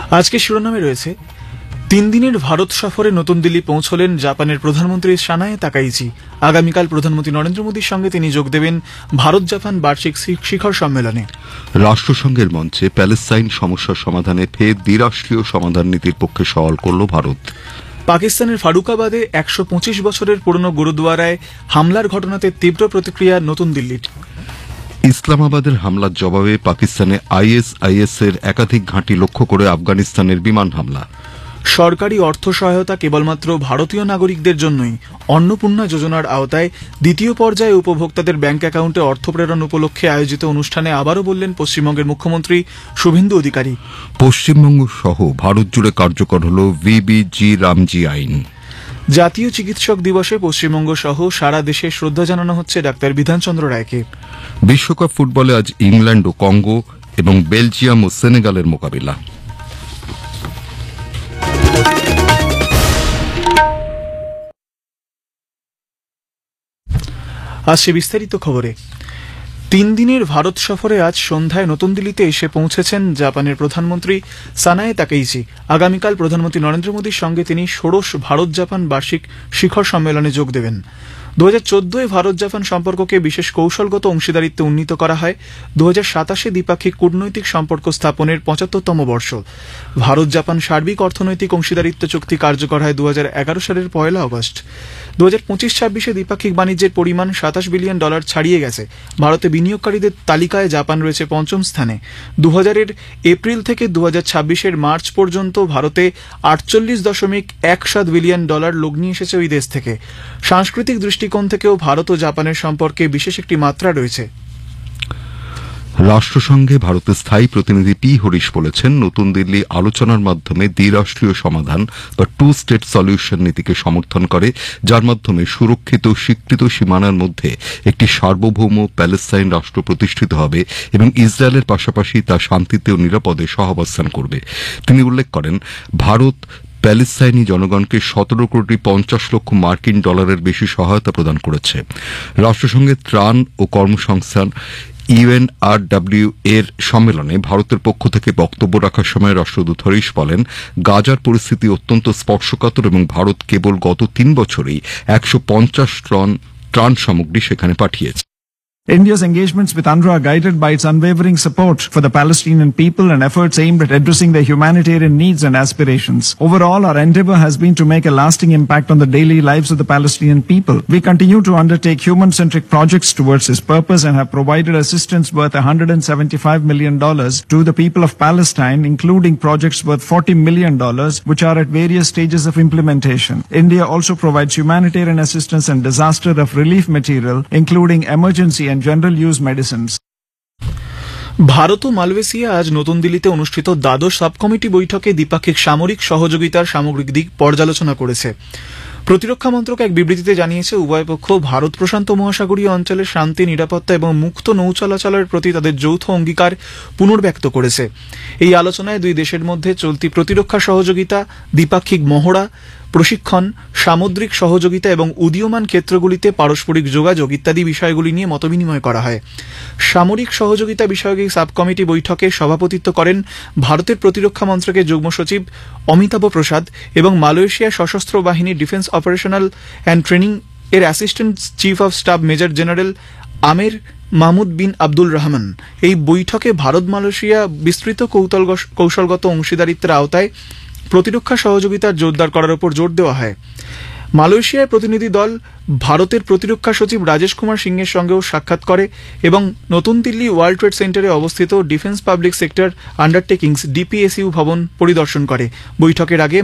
আজকে শিরোনামে রয়েছে 3 দিনের ভারত সফরে নতুন দিল্লি পৌঁছলেন জাপানের প্রধানমন্ত্রী সানায়ে তাকাইচি। আগামীকাল প্রধানমন্ত্রী নরেন্দ্র মোদীর সঙ্গে তিনি যোগ দেবেন ভারত জাপান বার্ষিক শিখর সম্মেলনে। রাষ্ট্রসংঘের মঞ্চে প্যালেস্তাইন সমস্যার সমাধানে ফের দ্বিরাষ্ট্রীয় সমাধান নীতির পক্ষে সওয়াল করল ভারত। পাকিস্তানের ফারুকাবাদে 125 বছরের পুরনো গুরুদ্বারায় হামলার ঘটনাতে তীব্র প্রতিক্রিয়া নতুন দিল্লির। ইসলামাবাদের হামলার জবাবে পাকিস্তানে আইএসআইএস এর একাধিক ঘাঁটি লক্ষ্য করে আফগানিস্তানের বিমান হামলা। সরকারি অর্থ সহায়তা কেবলমাত্র ভারতীয় নাগরিকদের জন্যই। অন্নপূর্ণা যোজনার আওতায় দ্বিতীয় পর্যায়ে উপভোক্তাদের ব্যাংক অ্যাকাউন্টে অর্থ প্রেরণ উপলক্ষে আয়োজিত অনুষ্ঠানে আবারও বললেন পশ্চিমবঙ্গের মুখ্যমন্ত্রী শুভেন্দু অধিকারী। পশ্চিমবঙ্গ সহ ভারত জুড়ে কার্যকর হল ভিবিজি রামজি আইন। জাতীয় চিকিৎসক দিবসে পশ্চিমবঙ্গ সহ সারা দেশে শ্রদ্ধা জানানো হচ্ছে ডাক্তার বিধানচন্দ্র রায়কে। বিশ্বকাপ ফুটবলে আজ ইংল্যান্ড ও কঙ্গো এবং বেলজিয়াম ও সেনেগালের মোকাবিলা। আসছে বিস্তারিত খবরে। 3 দিনের ভারত সফরে আজ সন্ধ্যায় নতুন দিল্লিতে এসে পৌঁছেছেন জাপানের প্রধানমন্ত্রী সানায়ে তাকাইচি। আগামীকাল প্রধানমন্ত্রী নরেন্দ্র মোদীর সঙ্গে তিনি ষোড়শ ভারত জাপান বার্ষিক শিখর সম্মেলনে যোগ দেবেন। 2014 ভারত জাপান সম্পর্ককে বিশেষ কৌশলগত অংশীদারিত্বে উন্নীত করা হয়। 2027 দ্বিপাক্ষিক কূটনৈতিক সম্পর্ক স্থাপনের 75তম বর্ষ। ভারত জাপান সার্বিক অর্থনৈতিক অংশীদারিত্ব চুক্তি কার্যকর হয় 2011 সালের 1 আগস্ট। 2025-26 দ্বিপাক্ষিক বাণিজ্যের পরিমাণ $27 বিলিয়ন ছাড়িয়ে গেছে। ভারতে বিনিয়োগকারীদের তালিকায় জাপান রয়েছে 5ম স্থানে। 2000 এপ্রিল থেকে 2026 মার্চ পর্যন্ত ভারতে $48.17 বিলিয়ন লগ্নি এসেছে ওই দেশ থেকে। সাংস্কৃতিক দৃষ্টিকোণ থেকেও ভারত ও জাপানের সম্পর্কে বিশেষ একটি মাত্রা রয়েছে। রাষ্ট্রসংঘে ভারতের স্থায়ী প্রতিনিধি পি হরিশ বলেছেন, নতুন দিল্লি আলোচনার মাধ্যমে দ্বিরাষ্ট্রীয় সমাধান বা 2 স্টেট সলিউশন নীতিকে সমর্থন করে, যার মাধ্যমে সুরক্ষিত স্বীকৃত সীমানার মধ্যে একটি সার্বভৌম প্যালেস্তাইন রাষ্ট্র প্রতিষ্ঠিত হবে এবং ইসরায়েলের পাশাপাশি তা শান্তিতে ও নিরাপদে সহাবস্থান করবে। তিনি উল্লেখ করেন, ভারত প্যালেস্তাইনি জনগণকে 17 কোটি 50 লক্ষ মার্কিন ডলারের বেশি সহায়তা প্রদান করেছে। রাষ্ট্রসংঘের ত্রাণ ও কর্মসংস্থান UNRWA এর সম্মেলনে ভারতের পক্ষ থেকে বক্তব্য রাখার সময় রাষ্ট্রদূত হরিশ বলেন, গাজার পরিস্থিতি অত্যন্ত স্পর্শকাতর এবং ভারত কেবল গত 3 বছরেই 150 টন ত্রাণ সামগ্রী সেখানে পাঠিয়েছে। India's engagements with UNRWA are guided by its unwavering support for the Palestinian people and efforts aimed at addressing their humanitarian needs and aspirations. Overall, our endeavor has been to make a lasting impact on the daily lives of the Palestinian people. We continue to undertake human-centric projects towards this purpose and have provided assistance worth $175 million to the people of Palestine, including projects worth $40 million, which are at various stages of implementation. India also provides humanitarian assistance and disaster relief material, including emergency and general use medicines. Bharat O Malaysia আজ নতুন দিল্লিতে অনুষ্ঠিত দ্বাদশ সাবকমিটি বৈঠকে দ্বিপাক্ষিক সামরিক সহযোগিতার সামগ্রিক দিক পর্যালোচনা করেছে। প্রতিরক্ষা মন্ত্রক এক বিবৃতিতে জানিয়েছে, উভয় পক্ষ ভারত প্রশান্ত মহাসাগরীয় অঞ্চলের শান্তি, নিরাপত্তা এবং মুক্ত নৌ চলাচলের প্রতি তাদের যৌথ অঙ্গীকার পুনর্ব্যক্ত করেছে। এই আলোচনায় দুই দেশের মধ্যে চলতি প্রতিরক্ষা সহযোগিতা, দ্বিপাক্ষিক মহড়া, প্রশিক্ষণ, সামুদ্রিক সহযোগিতা এবং উদীয়মান ক্ষেত্রগুলিতে পারস্পরিক যোগাযোগ ইত্যাদি বিষয়গুলি নিয়ে মতবিনিময় করা হয়। সামরিক সহযোগিতা বিষয়ক এই সাবকমিটি বৈঠকে সভাপতিত্ব করেন ভারতের প্রতিরক্ষা মন্ত্রকের যুগ্ম সচিব অমিতাভ প্রসাদ এবং মালয়েশিয়া সশস্ত্র বাহিনীর ডিফেন্স অপারেশনাল অ্যান্ড ট্রেনিং এর assistant chief of staff major general আমের মাহমুদ বিন আব্দুল রহমান। এই বৈঠকে ভারত মালয়েশিয়া বিস্তৃত কৌশলগত অংশীদারিত্বের আওতায় প্রতিরক্ষা সহযোগিতার জোরদার করার উপর জোর দেওয়া হয়। মালয়েশিয়ার প্রতিনিধি দল ভারতের প্রতিরক্ষা সচিব রাজেশ কুমার সিংয়ের সঙ্গেও সাক্ষাৎ করে এবং নতুন দিল্লি ওয়ার্ল্ড ট্রেড সেন্টারে অবস্থিত defence public sector undertakings DPSU ভবন পরিদর্শন করে। বৈঠকের আগে